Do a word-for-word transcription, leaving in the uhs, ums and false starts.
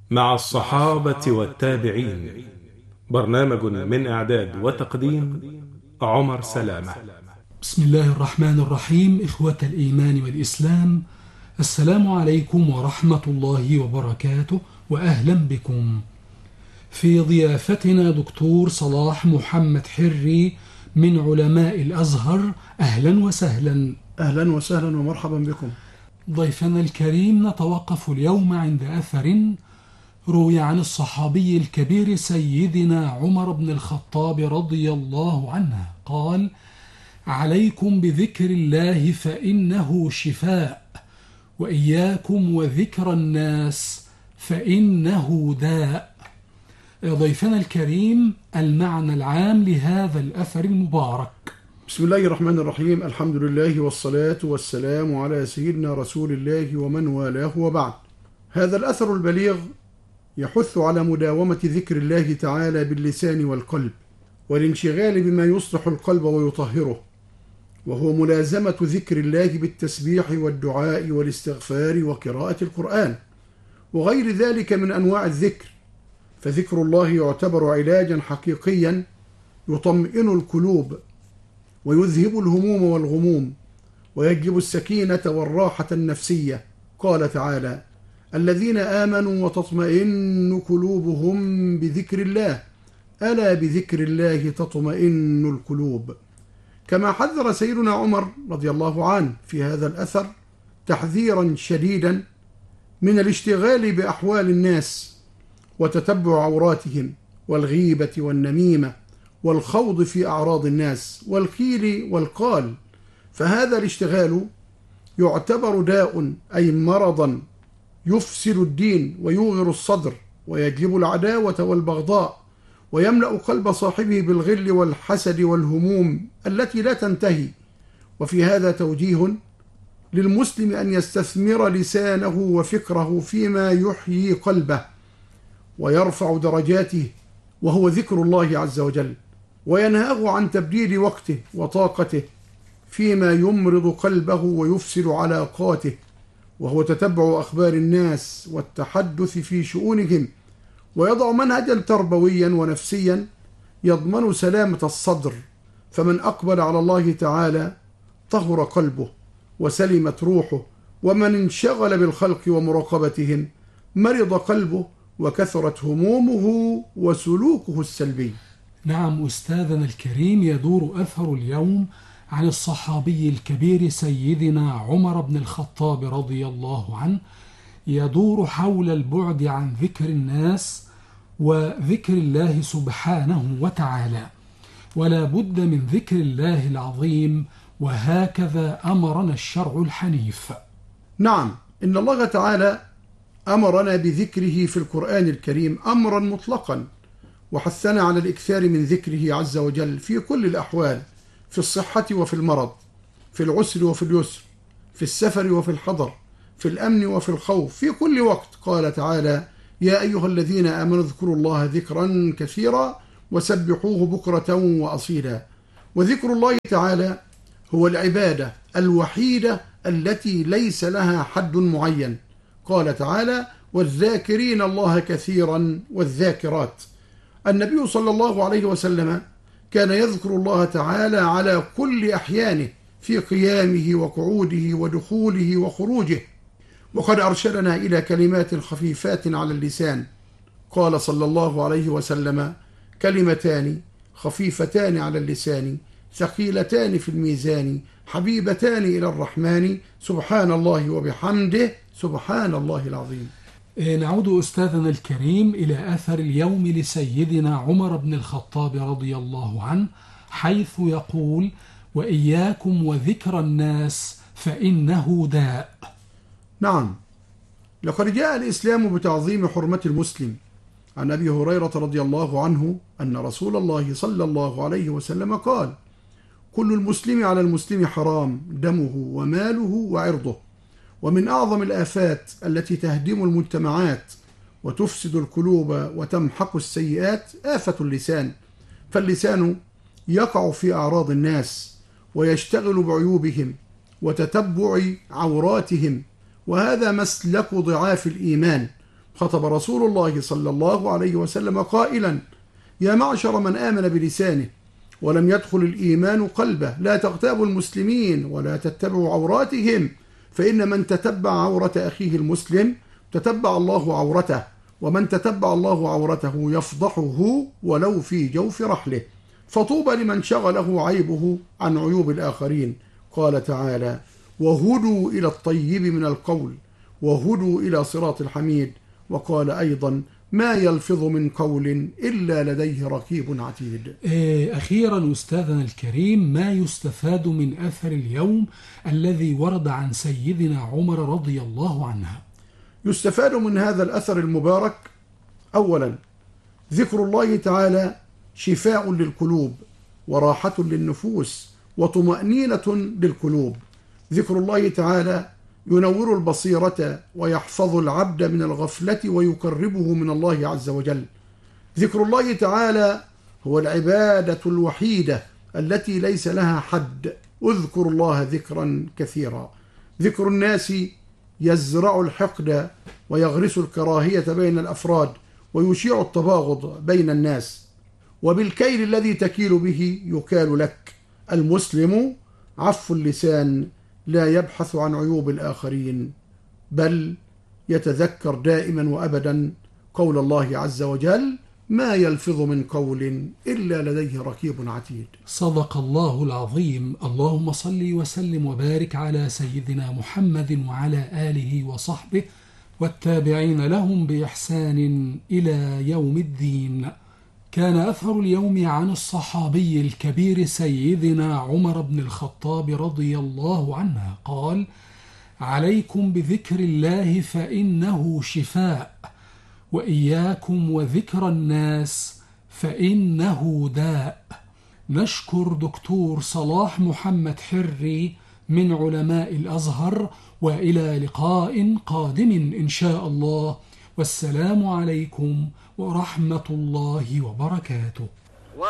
مع الصحابة والتابعين. برنامج من إعداد وتقديم عمر سلامة. بسم الله الرحمن الرحيم. إخوة الإيمان والإسلام، السلام عليكم ورحمة الله وبركاته، وأهلا بكم. في ضيافتنا دكتور صلاح محمد حري من علماء الأزهر. أهلا وسهلا. أهلا وسهلا ومرحبا بكم. ضيفنا الكريم، نتوقف اليوم عند أثر روي عن الصحابي الكبير سيدنا عمر بن الخطاب رضي الله عنه قال: عليكم بذكر الله فإنه شفاء، وإياكم وذكر الناس فإنه داء. ضيفنا الكريم، المعنى العام لهذا الأثر المبارك. بسم الله الرحمن الرحيم. الحمد لله والصلاة والسلام على سيدنا رسول الله ومن والاه، وبعد. هذا الأثر البليغ يحث على مداومة ذكر الله تعالى باللسان والقلب، والانشغال بما يصلح القلب ويطهره، وهو ملازمة ذكر الله بالتسبيح والدعاء والاستغفار وقراءة القرآن وغير ذلك من أنواع الذكر. فذكر الله يعتبر علاجا حقيقيا يطمئن القلوب ويذهب الهموم والغموم ويجلب السكينة والراحة النفسية. قال تعالى: الذين آمنوا وتطمئن قلوبهم بذكر الله، ألا بذكر الله تطمئن القلوب. كما حذر سيدنا عمر رضي الله عنه في هذا الأثر تحذيرا شديدا من الاشتغال بأحوال الناس وتتبع عوراتهم والغيبة والنميمة والخوض في أعراض الناس والقيل والقال، فهذا الاشتغال يعتبر داء، أي مرضا يفسد الدين ويوغر الصدر ويجلب العداوة والبغضاء ويملأ قلب صاحبه بالغل والحسد والهموم التي لا تنتهي. وفي هذا توجيه للمسلم أن يستثمر لسانه وفكره فيما يحيي قلبه ويرفع درجاته، وهو ذكر الله عز وجل، وينهاه عن تبديد وقته وطاقته فيما يمرض قلبه ويفسد علاقاته، وهو تتبع أخبار الناس والتحدث في شؤونهم، ويضع منهجا تربويا ونفسيا يضمن سلامة الصدر. فمن أقبل على الله تعالى طهر قلبه وسلمت روحه، ومن انشغل بالخلق ومراقبتهم مرض قلبه وكثرت همومه وسلوكه السلبي. نعم أستاذنا الكريم، يدور أثر اليوم عن الصحابي الكبير سيدنا عمر بن الخطاب رضي الله عنه، يدور حول البعد عن ذكر الناس وذكر الله سبحانه وتعالى، ولا بد من ذكر الله العظيم، وهكذا أمرنا الشرع الحنيف. نعم، إن الله تعالى أمرنا بذكره في القرآن الكريم أمرا مطلقا، وحثنا على الإكثار من ذكره عز وجل في كل الأحوال، في الصحة وفي المرض، في العسر وفي اليسر، في السفر وفي الحضر، في الأمن وفي الخوف، في كل وقت. قال تعالى: يا أيها الذين آمنوا اذكروا الله ذكرا كثيرا وسبحوه بكرة وأصيلا. وذكر الله تعالى هو العبادة الوحيدة التي ليس لها حد معين. قال تعالى: والذاكرين الله كثيرا والذاكرات. النبي صلى الله عليه وسلم كان يذكر الله تعالى على كل أحيانه، في قيامه وقعوده ودخوله وخروجه، وقد أرشدنا إلى كلمات خفيفات على اللسان. قال صلى الله عليه وسلم: كلمتان خفيفتان على اللسان ثقيلتان في الميزان حبيبتان إلى الرحمن سبحان الله وبحمده سبحان الله العظيم. نعود أستاذنا الكريم إلى أثر اليوم لسيدنا عمر بن الخطاب رضي الله عنه، حيث يقول: وإياكم وذكر الناس فإنه داء. نعم، لقد جاء الإسلام بتعظيم حرمة المسلم. عن أبي هريرة رضي الله عنه أن رسول الله صلى الله عليه وسلم قال: كل المسلم على المسلم حرام دمه وماله وعرضه. ومن أعظم الآفات التي تهدم المجتمعات وتفسد القلوب وتمحق السيئات آفة اللسان. فاللسان يقع في أعراض الناس ويشتغل بعيوبهم وتتبع عوراتهم، وهذا مسلك ضعاف الإيمان خطب رسول الله صلى الله عليه وسلم قائلا: يا معشر من آمن بلسانه ولم يدخل الإيمان قلبه، لا تغتابوا المسلمين ولا تتبعوا عوراتهم، فإن من تتبع عورة أخيه المسلم تتبع الله عورته، ومن تتبع الله عورته يفضحه ولو في جوف رحله، فطوبى لمن شغله عيبه عن عيوب الآخرين. قال تعالى: وهدوا إلى الطيب من القول وهدوا إلى صراط الحميد. وقال أيضا: ما يلفظ من قول إلا لديه رقيب عتيد. أخيرا أستاذنا الكريم، ما يستفاد من أثر اليوم الذي ورد عن سيدنا عمر رضي الله عنه؟ يستفاد من هذا الأثر المبارك: أولا، ذكر الله تعالى شفاء للقلوب وراحة للنفوس وطمأنينة للقلوب. ذكر الله تعالى ينور البصيرة ويحفظ العبد من الغفلة ويقربه من الله عز وجل. ذكر الله تعالى هو العبادة الوحيدة التي ليس لها حد. اذكروا الله ذكرا كثيرا. ذكر الناس يزرع الحقد ويغرس الكراهية بين الأفراد ويشيع التباغض بين الناس، وبالكيل الذي تكيل به يكال لك. المسلم عف اللسان لا يبحث عن عيوب الآخرين، بل يتذكر دائما وأبدا قول الله عز وجل: ما يلفظ من قول إلا لديه رقيب عتيد. صدق الله العظيم. اللهم صل وسلم وبارك على سيدنا محمد وعلى آله وصحبه والتابعين لهم بإحسان إلى يوم الدين. كان أثر اليوم عن الصحابي الكبير سيدنا عمر بن الخطاب رضي الله عنه قال: عليكم بذكر الله فإنه شفاء، وإياكم وذكر الناس فإنه داء. نشكر دكتور صلاح محمد حري من علماء الأزهر، وإلى لقاء قادم إن شاء الله، والسلام عليكم ورحمة الله وبركاته.